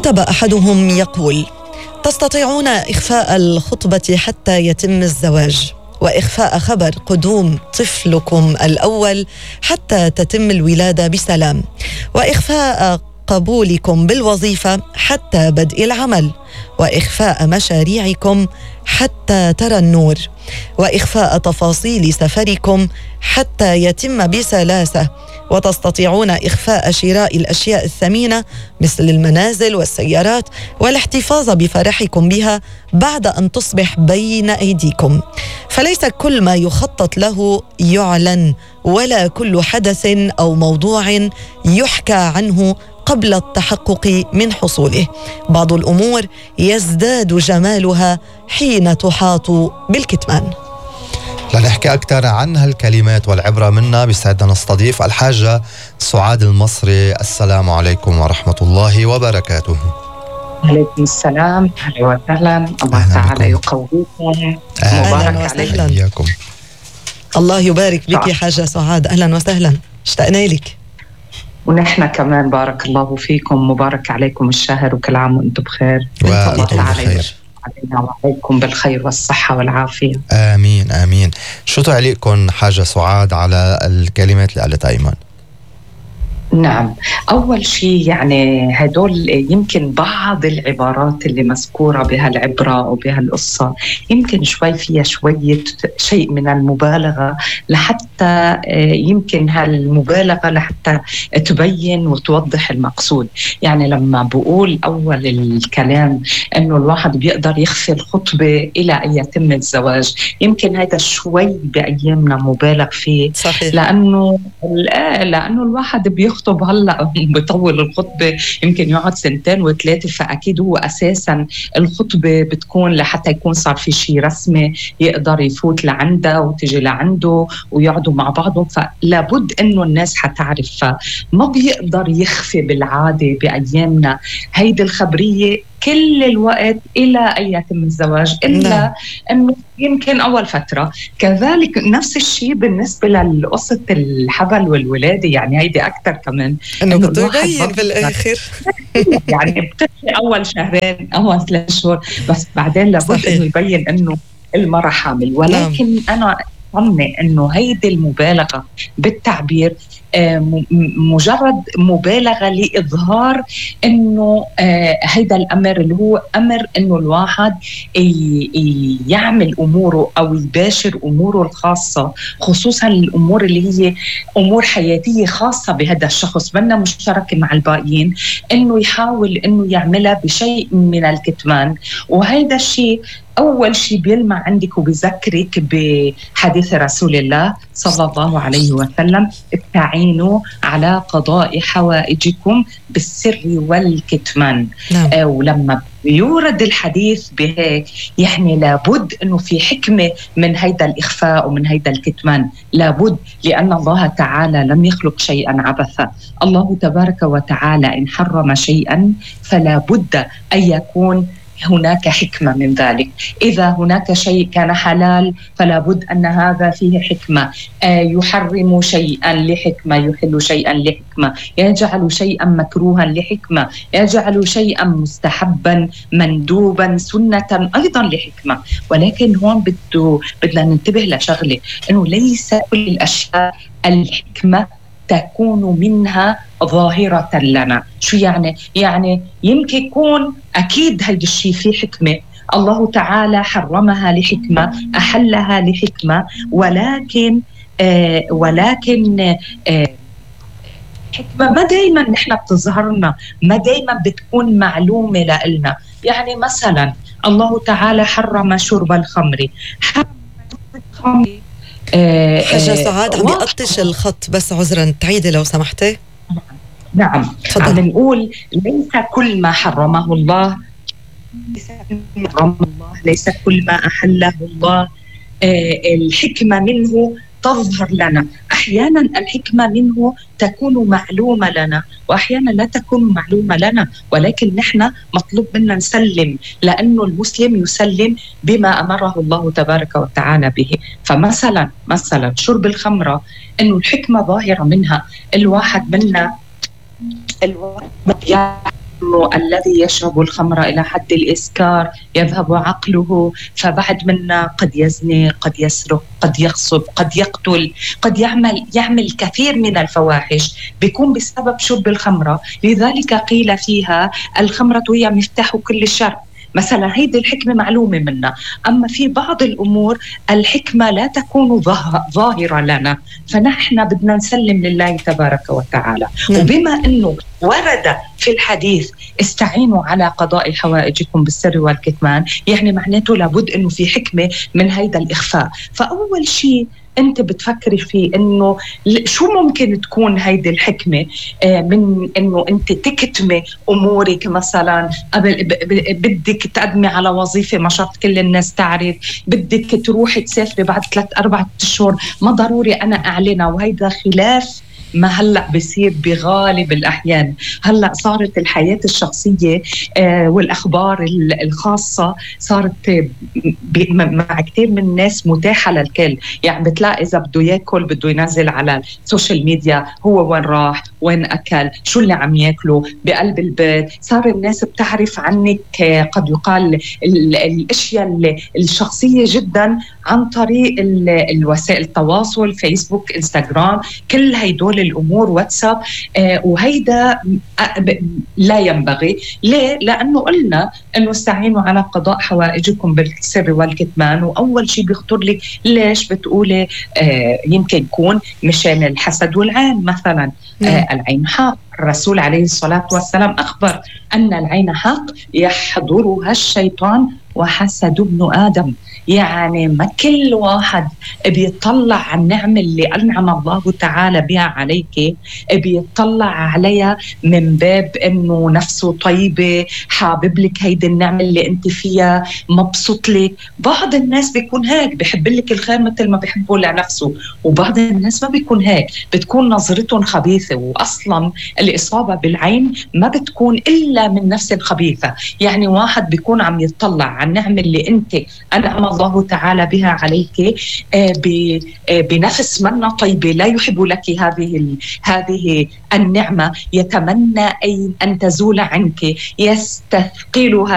كتب أحدهم يقول: تستطيعون إخفاء الخطبة حتى يتم الزواج، وإخفاء خبر قدوم طفلكم الأول حتى تتم الولادة بسلام، وإخفاء قبولكم بالوظيفة حتى بدء العمل، وإخفاء مشاريعكم حتى ترى النور، وإخفاء تفاصيل سفركم حتى يتم بسلاسة، وتستطيعون إخفاء شراء الأشياء الثمينة مثل المنازل والسيارات والاحتفاظ بفرحكم بها بعد أن تصبح بين أيديكم. فليس كل ما يخطط له يعلن، ولا كل حدث أو موضوع يحكى عنه قبل التحقق من حصوله. بعض الأمور يزداد جمالها حين تحاط بالكتمان. لنحكي أكثر عن هالكلمات والعبرة منا بيسعدنا نستضيف الحاجة سعاد المصري. السلام عليكم ورحمة الله وبركاته. عليكم السلام، أهلا وسهلا. الله تعالى يقويكم. مبارك عليكم. الله يبارك بك حاجة سعاد، أهلا وسهلا، اشتقنا لك. ونحن كمان بارك الله فيكم، مبارك عليكم الشهر، وكل عام وانتم بخير. الله تعالى علينا وعليكم بالخير والصحة والعافية. آمين آمين. شو تعليقكم حاجة سعاد على الكلمات اللي قالتها أيمن؟ نعم، أول شيء يعني هدول يمكن بعض العبارات اللي مذكورة بهالعبرة وبهالقصة يمكن شوي فيها شوية شيء من المبالغة، لحتى يمكن هالمبالغة لحتى تبين وتوضح المقصود. يعني لما بقول أول الكلام إنه الواحد بيقدر يخفي الخطبة إلى أن يتم الزواج، يمكن هذا شوي بأيامنا مبالغ فيه. صحيح. لأنه الواحد بيخطب هلا بيطول الخطبه، يمكن يقعد 2 و3، فاكيد هو اساسا الخطبه بتكون لحتى يكون صار في شيء رسمي يقدر يفوت لعنده وتجي لعنده ويقعدوا مع بعضهم، فلابد انه الناس حتعرف. فما بيقدر يخفي بالعاده بايامنا هيدي الخبريه كل الوقت إلى أن يتم الزواج، إلا أنه يمكن أول فترة. كذلك نفس الشيء بالنسبة لقصة الحبل والولادة، يعني هيدي أكتر كمان أنه بده يبين بالآخر يعني بتحكي أول 2 شهر أول 3 شهور، بس بعدين لابد أنه يبين أنه المرأة حامل. ولكن أنا أظن أنه هيدي المبالغة بالتعبير مجرد مبالغة لإظهار أنه هيدا الأمر اللي هو أمر أنه الواحد يعمل أموره أو يباشر أموره الخاصة، خصوصا الأمور اللي هي أمور حياتية خاصة بهذا الشخص بدنا مشتركة مع الباقيين، أنه يحاول أنه يعملها بشيء من الكتمان. وهذا الشيء أول شيء بيلمع عندك وبذكرك بحديث رسول الله صلى الله عليه وسلم: استعينوا على قضاء حوائجكم بالسر والكتمان. ولما يورد الحديث بهيك يعني لابد أنه في حكمة من هيدا الإخفاء ومن هيدا الكتمان، لابد، لأن الله تعالى لم يخلق شيئا عبثا. الله تبارك وتعالى إن حرم شيئا فلا بد أن يكون هناك حكمة من ذلك. إذا هناك شيء كان حلال فلا بد أن هذا فيه حكمة. يحرم شيئا لحكمة، يحل شيئا لحكمة، يجعل شيئا مكروها لحكمة، يجعل شيئا مستحبا مندوبا سنة أيضا لحكمة. ولكن هون بدنا ننتبه لشغلة، أنه ليس كل الأشياء الحكمة تكون منها ظاهرة لنا. شو يعني؟ يعني يمكن يكون أكيد هيدا الشيء في حكمة، الله تعالى حرمها لحكمة، أحلها لحكمة، ولكن حكمة ما دايما نحن بتظهرنا، ما دايما بتكون معلومة لنا. يعني مثلا الله تعالى حرم شرب الخمر. حاجة سعاد عم يقطش الخط، بس عذرا تعيدي لو سمحتي. نعم، عم نقول ليس كل ما حرمه الله، ليس كل ما أحله الله الحكمة منه تظهر لنا. أحيانا الحكمة منه تكون معلومة لنا، وأحيانا لا تكون معلومة لنا، ولكن نحن مطلوب منا نسلم، لأنه المسلم يسلم بما أمره الله تبارك وتعالى به. فمثلا شرب الخمرة، أنه الحكمة ظاهرة منها، الواحد منا إنه الذي يشرب الخمر إلى حد الإسكار يذهب عقله، فبعد منا قد يزني، قد يسرق، قد يغصب، قد يقتل، قد يعمل كثير من الفواحش بيكون بسبب شرب الخمرة. لذلك قيل فيها الخمرة هي مفتاح كل الشر مثلا. هيدي الحكمة معلومة منا. أما في بعض الأمور الحكمة لا تكون ظاهرة لنا، فنحن بدنا نسلم لله تبارك وتعالى. وبما أنه ورد في الحديث استعينوا على قضاء حوائجكم بالسر والكتمان، يعني معناته لابد أنه في حكمة من هيدا الإخفاء. فأول شيء أنت بتفكري فيه إنه شو ممكن تكون هيدي الحكمة من إنه أنت تكتمي أمورك. مثلا بدك تقدمي على وظيفة ما شرط كل الناس تعرف، بدك تروحي تسافري بعد 3-4 أشهر، ما ضروري أنا أعلنها. وهيدا خلاف ما هلأ بصير بغالب الأحيان. هلأ صارت الحياة الشخصية والأخبار الخاصة صارت مع كتير من الناس متاحة للكل. يعني بتلاقي إذا بده يأكل بده ينزل على السوشيال ميديا هو وين راح، وين أكل، شو اللي عم يأكله بقلب البيت. صار الناس بتعرف عنك قد يقال الأشياء الشخصية جدا عن طريق الوسائل التواصل، فيسبوك، إنستغرام، كل هيدول الأمور، واتساب. وهيدا لا ينبغي. ليه؟ لأنه قلنا أنه استعينوا على قضاء حوائجكم بالسر والكتمان. وأول شيء بيخطر لك ليش بتقولي يمكن يكون مشان الحسد والعين مثلا. العين حق، الرسول عليه الصلاة والسلام أخبر أن العين حق يحضرها الشيطان وحسد ابن آدم. يعني ما كل واحد بيطلع على النعمة اللي أنعم الله تعالى بها عليك بيطلع عليها من باب أنه نفسه طيبة، حابب لك هيدي النعمة اللي أنت فيها، مبسوط لك. بعض الناس بيكون هيك، بيحب لك الخير مثل ما بيحبه لنفسه، وبعض الناس ما بيكون هيك، بتكون نظرتهم خبيثة. وأصلا الإصابة بالعين ما بتكون إلا من نفس الخبيثة. يعني واحد بيكون عم يطلع على النعمة اللي أنت أنعم الله تعالى بها عليك بنفس منة طيبة، لا يحب لك هذه النعمة، يتمنى أن تزول عنك، يستثقلها